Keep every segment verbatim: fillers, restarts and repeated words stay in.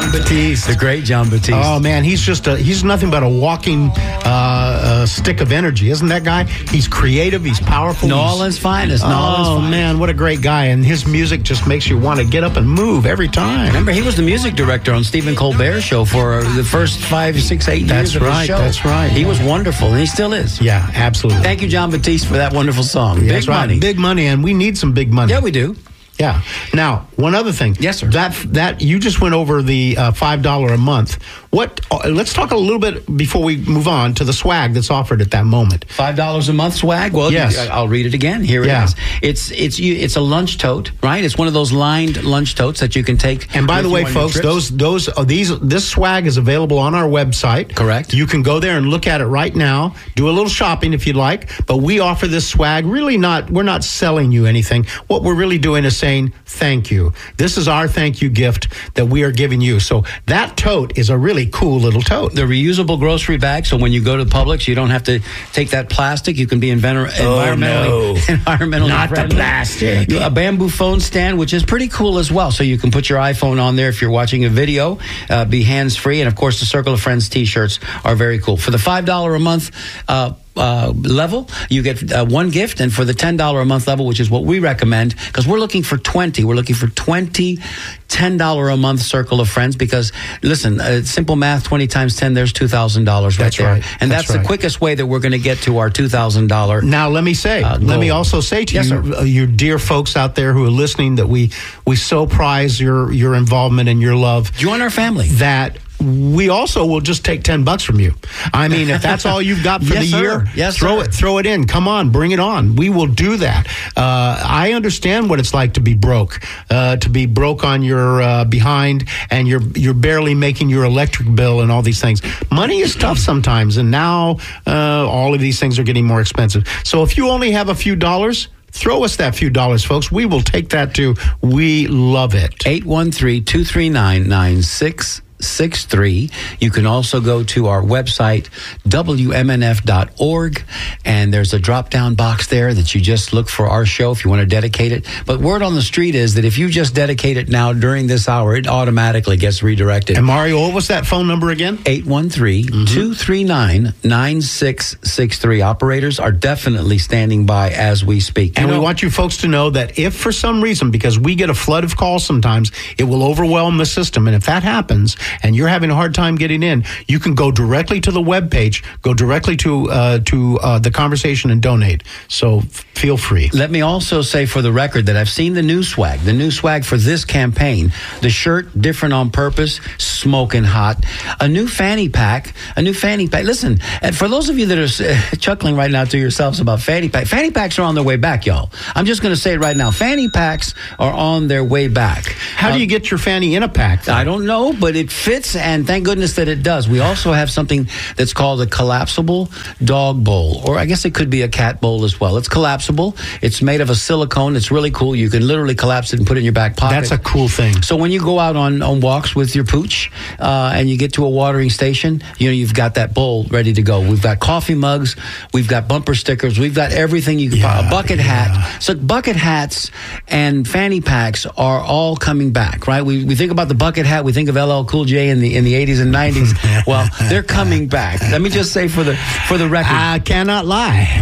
John Batiste. The great John Batiste. Oh, man, he's just a, he's nothing but a walking uh, uh, stick of energy, isn't that guy? He's creative, he's powerful. New Orleans finest. New Orleans Oh, finest. man, what a great guy. And his music just makes you want to get up and move every time. Remember, he was the music director on Stephen Colbert's show for the first five, six, eight years That's of right, the show. that's right. He was wonderful, and he still is. Yeah, absolutely. Thank you, John Batiste, for that wonderful song. Yeah, Big that's right. money. Big money, and we need some big money. Yeah, we do. Yeah. Now, one other thing. Yes, sir. That that you just went over the uh, five dollar a month. What? Uh, let's talk a little bit before we move on to the swag that's offered at that moment. Five dollars a month swag. Well, Yes. I'll read it again. Here Yeah. it is. It's it's you. It's a lunch tote, right? It's one of those lined lunch totes that you can take. And by with the you way, on your folks, trips. those those uh, these this swag is available on our website. Correct. You can go there and look at it right now. Do a little shopping if you'd like. But we offer this swag. Really, not we're not selling you anything. What we're really doing is saying thank you. This is our thank you gift that we are giving you. So that tote is a really cool little tote. The reusable grocery bag, so when you go to Publix, you don't have to take that plastic. You can be envir- environmentally, environmentally Not the friendly. plastic. A bamboo phone stand, which is pretty cool as well. So you can put your iPhone on there if you're watching a video, uh, be hands-free. And, of course, the Circle of Friends T-shirts are very cool. For the five dollars a month uh Uh, level, you get uh, one gift, and for the ten dollars a month level, which is what we recommend, because we're looking for twenty, we're looking for twenty ten dollars a month Circle of Friends, because, listen, uh, simple math, twenty times ten, there's two thousand dollars right That's there. right. And That's that's, right. the quickest way that we're going to get to our two thousand dollars. Now, let me say, Uh, let me goal. also say to Yes, you, sir. uh, you dear folks out there who are listening, that we we so prize your your involvement and your love. Join our family. That we also will just take ten bucks from you. I mean, if that's all you've got for Yes, the sir. year, Yes, throw sir. it, throw it in. Come on, bring it on. We will do that. Uh, I understand what it's like to be broke, uh, to be broke on your uh, behind, and you're you're barely making your electric bill and all these things. Money is tough sometimes, and now uh, all of these things are getting more expensive. So if you only have a few dollars, throw us that few dollars, folks. We will take that too. We love it. eight one three, two three nine, nine six six three. You can also go to our website, W M N F dot org, and there's a drop-down box there that you just look for our show if you want to dedicate it. But word on the street is that if you just dedicate it now during this hour, it automatically gets redirected. And Mario, what was that phone number again? eight one three, two three nine, nine six six three. Operators are definitely standing by as we speak. And You we know- want you folks to know that if for some reason, because we get a flood of calls sometimes, it will overwhelm the system. And if that happens and you're having a hard time getting in, you can go directly to the webpage, go directly to uh, to uh, the conversation and donate. So f- feel free. Let me also say for the record that I've seen the new swag, the new swag for this campaign. The shirt, different on purpose, smoking hot. A new fanny pack, a new fanny pack. Listen, and for those of you that are uh, chuckling right now to yourselves about fanny pack, fanny packs are on their way back, y'all. I'm just going to say it right now. Fanny packs are on their way back. How Uh, do you get your fanny in a pack? though? I don't know, but it fits, and thank goodness that it does. We also have something that's called a collapsible dog bowl, or I guess it could be a cat bowl as well. It's collapsible. It's made of a silicone. It's really cool. You can literally collapse it and put it in your back pocket. That's a cool thing. So when you go out on, on walks with your pooch uh, and you get to a watering station, you know, you've got that bowl ready to go. We've got coffee mugs. We've got bumper stickers. We've got everything you can Yeah, buy. A bucket yeah. hat. So bucket hats and fanny packs are all coming back, right? We we think about the bucket hat. We think of L L Cool J in the in the eighties and nineties. Well, they're coming back. Let me just say for the for the record, I cannot lie.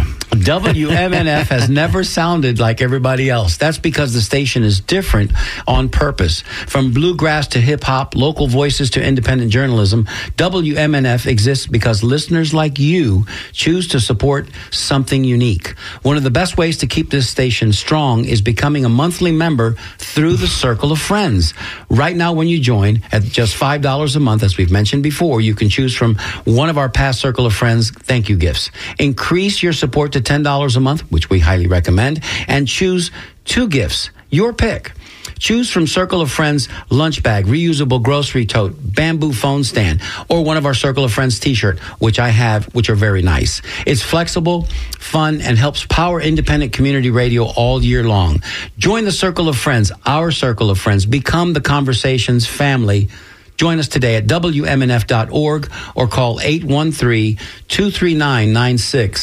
W M N F has never sounded like everybody else. That's because the station is different on purpose. From bluegrass to hip hop, local voices to independent journalism, W M N F exists because listeners like you choose to support something unique. One of the best ways to keep this station strong is becoming a monthly member through the Circle of Friends. Right now, when you join at just five dollars a month, as we've mentioned before, you can choose from one of our past Circle of Friends thank you gifts. Increase your support to ten dollars a month, which we highly recommend, and choose two gifts, your pick. Choose from Circle of Friends lunch bag, reusable grocery tote, bamboo phone stand, or one of our Circle of Friends t-shirt, which I have, which are very nice. It's flexible, fun, and helps power independent community radio all year long. Join the Circle of Friends, our Circle of Friends. Become the Conversations family. Join us today at W M N F dot org or call eight one three, two three nine, nine six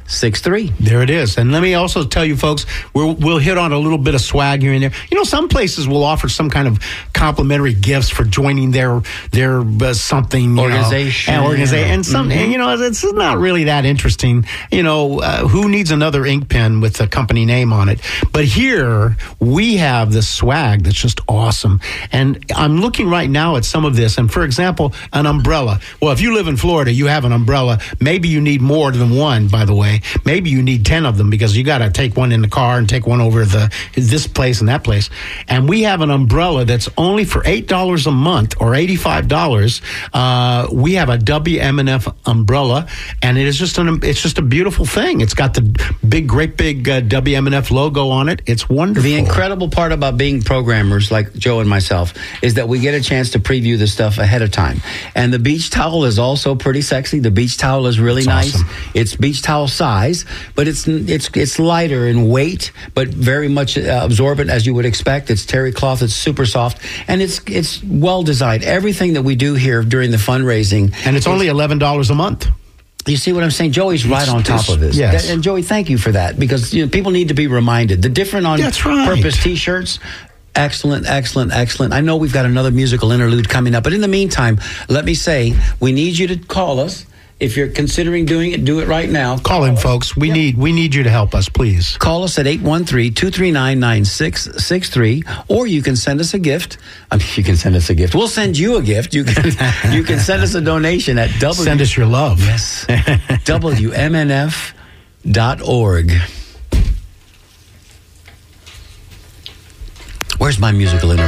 six three. There it is. And let me also tell you, folks, we'll, we'll hit on a little bit of swag here and there. You know, some places will offer some kind of complimentary gifts for joining their their uh, something organization, you know, and organization, and some, mm-hmm. and, you know, it's not really that interesting. You know, uh, who needs another ink pen with a company name on it? But here we have this swag that's just awesome. And I'm looking right now at some of this. And for example, an umbrella. Well, if you live in Florida, you have an umbrella. Maybe you need more than one, by the way. Maybe you need ten of them because you got to take one in the car and take one over the this place and that place. And we have an umbrella that's only for eight dollars a month or eighty-five dollars. Uh, we have a W M N F umbrella, and it is just an it's just a beautiful thing. It's got the big, great big uh, W M N F logo on it. It's wonderful. The incredible part about being programmers like Joe and myself is that we get a chance to preview this stuff ahead of time. And the beach towel is also pretty sexy. The beach towel is really That's nice. awesome. It's beach towel size, but it's it's it's lighter in weight, but very much uh, absorbent as you would expect. It's terry cloth. It's super soft, and it's it's well designed. Everything that we do here during the fundraising, and it's only eleven dollars a month. You see what I'm saying? Joey's right on top of this. Yes. And Joey, thank you for that, because you know, people need to be reminded. The different on That's right. purpose T-shirts. Excellent, excellent, excellent. I know we've got another musical interlude coming up, but in the meantime, let me say, we need you to call us. If you're considering doing it, do it right now. Call, Call in, us. folks. We yep. need we need you to help us, please. Call us at eight one three, two three nine, nine six six three, or you can send us a gift. I mean, you can send us a gift. We'll send you a gift. You can you can send us a donation at W. Send us your love. Yes. W M N F dot org. Where's my musical interlude?